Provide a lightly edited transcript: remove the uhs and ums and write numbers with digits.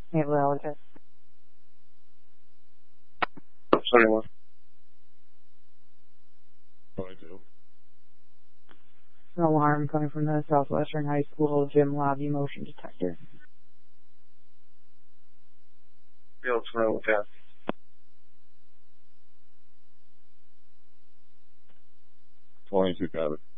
Neurologist. 21. 22. An alarm coming from the Southwestern High School gym lobby motion detector. Field 21 10. 22, got it.